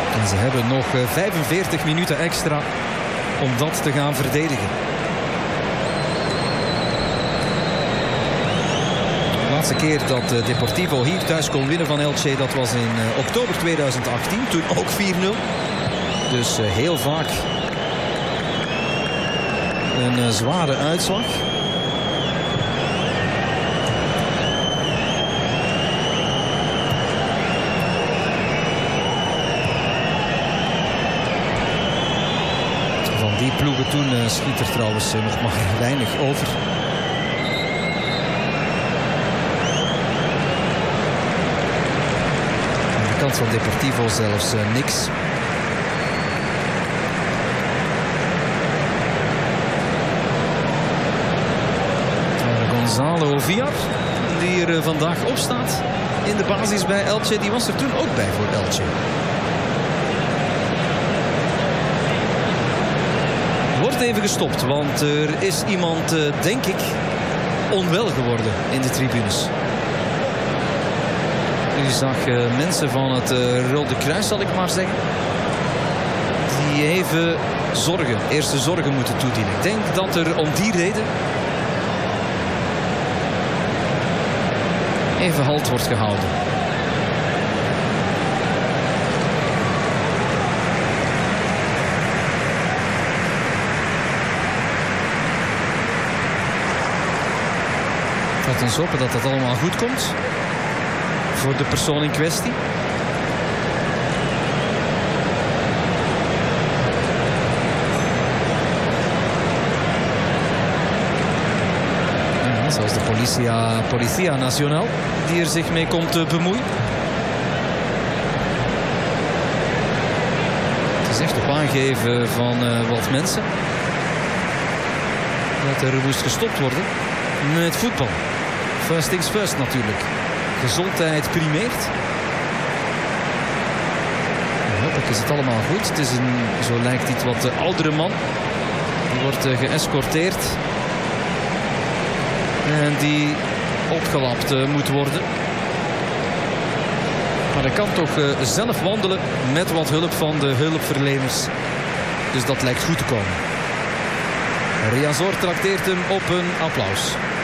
En ze hebben nog 45 minuten extra om dat te gaan verdedigen. De laatste keer dat Deportivo hier thuis kon winnen van Elche, dat was in oktober 2018. Toen ook 4-0. Dus heel vaak een zware uitslag. Van die ploegen toen schiet er trouwens nog maar weinig over. Aan de kant van Deportivo zelfs niks. Gonzalo Villar, die er vandaag op staat in de basis bij Elche, die was er toen ook bij voor Elche. Wordt even gestopt, want er is iemand, denk ik, onwel geworden in de tribunes. U zag mensen van het Rode Kruis, zal ik maar zeggen, die even eerste zorgen moeten toedienen. Ik denk dat er om die reden even halt wordt gehouden. Laten we ons hopen dat dat allemaal goed komt voor de persoon in kwestie. Zoals de Policia Nacional, die er zich mee komt bemoeien. Het is echt op aangeven van wat mensen dat er moest gestopt worden met voetbal. First things first natuurlijk. Gezondheid primeert. Hopelijk is het allemaal goed. Het is zo lijkt iets wat oudere man. Die wordt geëscorteerd. En die opgelapt moet worden. Maar hij kan toch zelf wandelen met wat hulp van de hulpverleners. Dus dat lijkt goed te komen. Riazor trakteert hem op een applaus.